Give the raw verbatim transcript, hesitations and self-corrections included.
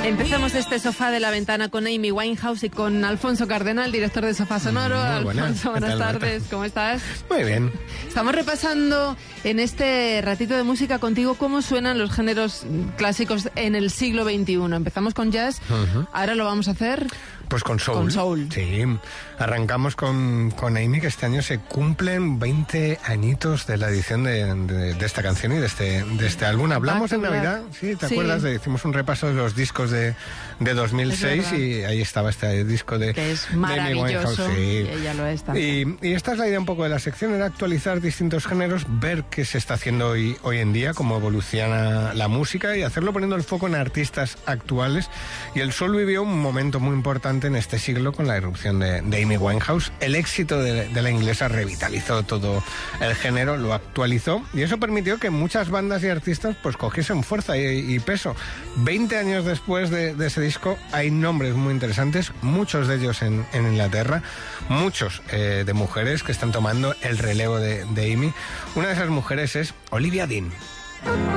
Empezamos este sofá de la ventana con Amy Winehouse y con Alfonso Cardenal, director de Sofá Sonoro. Muy buena. Alfonso, buenas tal, tardes, Marta? ¿cómo estás? Muy bien. Estamos repasando en este ratito de música contigo cómo suenan los géneros clásicos en el siglo veintiuno. Empezamos con jazz, uh-huh. Ahora lo vamos a hacer... Pues con soul. Con soul. Sí, arrancamos con, con Amy, que este año se cumplen veinte añitos de la edición de, de, de esta canción y de este, de este álbum. Hablamos en Navidad, ¿sí? ¿Te sí. acuerdas? De, hicimos un repaso de los discos de, de dos mil seis y ahí estaba este disco de, que es de maravilloso, Amy Winehouse. Sí. Y ella lo es y, y esta es la idea un poco de la sección, era actualizar distintos géneros, ver qué se está haciendo hoy, hoy en día, cómo evoluciona la música y hacerlo poniendo el foco en artistas actuales. Y el soul vivió un momento muy importante en este siglo con la irrupción de, de Amy Winehouse. El éxito de, de la inglesa revitalizó todo el género, lo actualizó y eso permitió que muchas bandas y artistas pues cogiesen fuerza y, y peso. Veinte años después de, de ese disco hay nombres muy interesantes, muchos de ellos en, en Inglaterra, muchos eh, de mujeres que están tomando el relevo de, de Amy. Una de esas mujeres es Olivia Dean.